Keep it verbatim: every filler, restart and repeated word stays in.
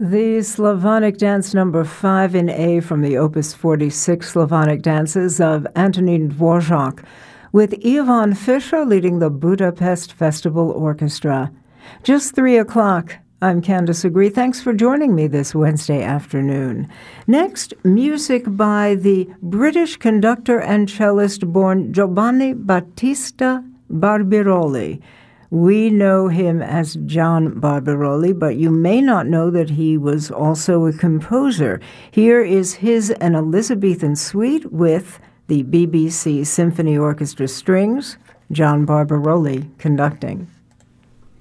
The Slavonic Dance number five in A from the Opus forty-six Slavonic Dances of Antonin Dvorak, with Ivan Fischer leading the Budapest Festival Orchestra. Just three o'clock. I'm Candice Agree. Thanks for joining me this Wednesday afternoon. Next, music by the British conductor and cellist born Giovanni Battista Barbirolli. We know him as John Barbirolli, but you may not know that he was also a composer. Here is his An Elizabethan Suite with the B B C Symphony Orchestra Strings, John Barbirolli conducting.